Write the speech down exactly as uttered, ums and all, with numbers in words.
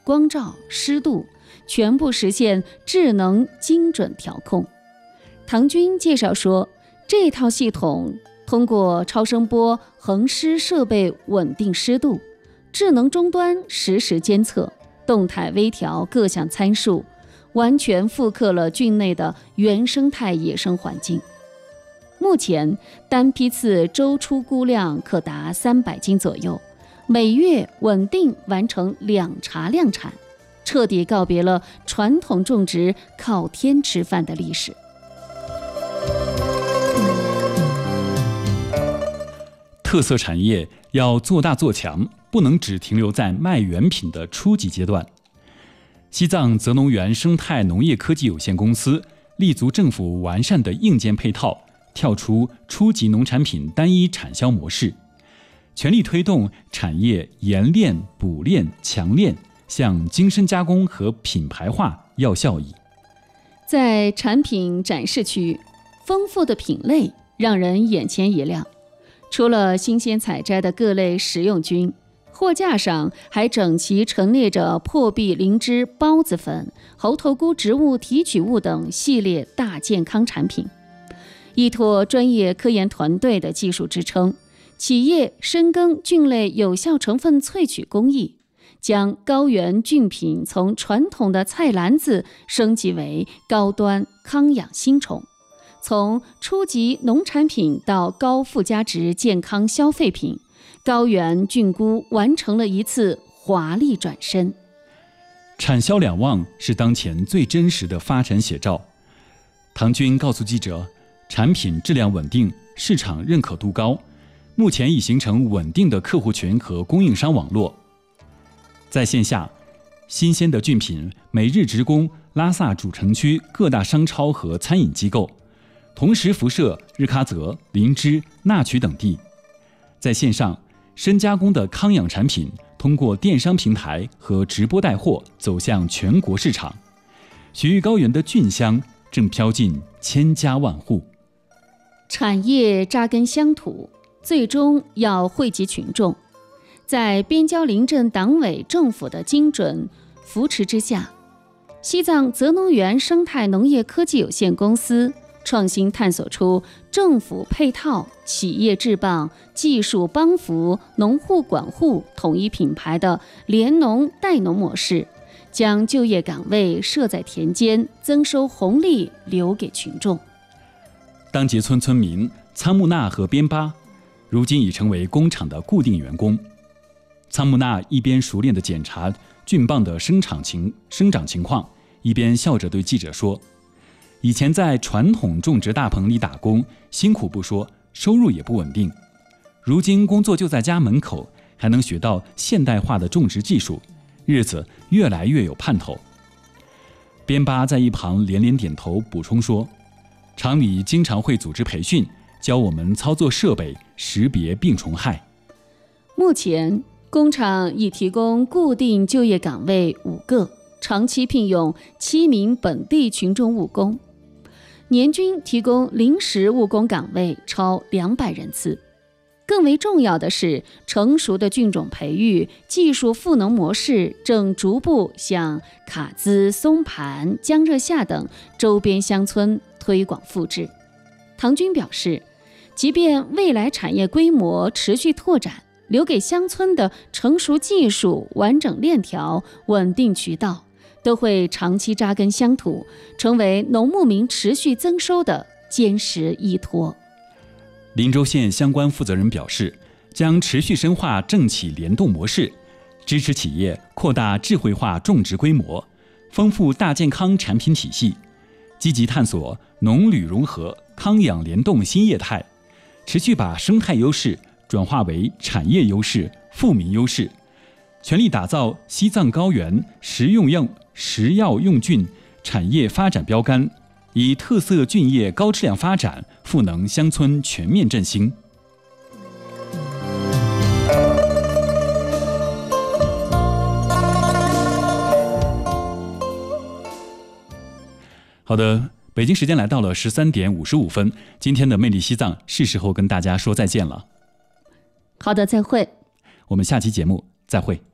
光照、湿度，全部实现智能精准调控。唐军介绍说，这套系统通过超声波恒湿设备稳定湿度，智能终端实时监测，动态微调各项参数，完全复刻了郡内的原生态野生环境。目前单批次周出菇量可达三百斤左右，每月稳定完成两茬量产，彻底告别了传统种植靠天吃饭的历史。 特色产业要做大做强，不能只停留在卖原品的初级阶段。西藏泽农园生态农业科技有限公司立足政府完善的硬件配套，跳出初级农产品单一产销模式，全力推动产业研炼、补炼、强炼向精深加工和品牌化要效益。 在产品展示区，丰富的品类让人眼前一亮。除了新鲜采摘的各类食用菌，货架上还整齐陈列着破壁灵芝孢子粉、猴头菇植物提取物等系列大健康产品。依托专业科研团队的技术支撑，企业深耕菌类有效成分萃取工艺，将高原菌品从传统的菜篮子升级为高端康养新宠，从初级农产品到高附加值健康消费品，高原菌菇完成了一次华丽转身。 产销两旺是当前最真实的发展写照。唐军告诉记者，产品质量稳定，市场认可度高，目前已形成稳定的客户群和供应商网络。在线下，新鲜的菌品每日直供拉萨主城区各大商超和餐饮机构，同时辐射日喀则、林芝、纳曲等地。在线上，深加工的康养产品通过电商平台和直播带货走向全国市场，雪域高原的菌香正飘进千家万户。 产业扎根乡土，最终要惠及群众。在边郊邻镇党委政府的精准扶持之下，西藏泽农园生态农业科技有限公司创新探索出政府配套、企业制棒、技术帮扶、农户管护统一品牌的联农带农模式，将就业岗位设在田间，增收红利留给群众。 当节村村民仓木纳和边巴如今已成为工厂的固定员工。仓木纳一边熟练地检查菌棒的生长情生长情况，一边笑着对记者说，以前在传统种植大棚里打工，辛苦不说，收入也不稳定，如今工作就在家门口，还能学到现代化的种植技术，日子越来越有盼头。边巴在一旁连连点头，补充说，厂里经常会组织培训，教我们操作设备，识别病虫害。 目前工厂已提供固定就业岗位五个，长期聘用七名本地群众务工，年均提供临时务工岗位超两百人次。更为重要的是，成熟的菌种培育、技术赋能模式正逐步向卡兹、松盘、江热下等周边乡村推广复制。唐军表示，即便未来产业规模持续拓展，留给乡村的成熟技术、完整链条、稳定渠道，都会长期扎根乡土，成为农牧民持续增收的坚实依托。 林州县相关负责人表示，将持续深化政企联动模式，支持企业扩大智慧化种植规模，丰富大健康产品体系，积极探索农旅融合、康养联动新业态，持续把生态优势转化为产业优势、富民优势，全力打造西藏高原食用用食药用菌产业发展标杆，以特色菌业高质量发展赋能乡村全面振兴。好的，北京时间来到了十三点五十五分，今天的魅力西藏是时候跟大家说再见了。 好的，再会。 我们下期节目再会。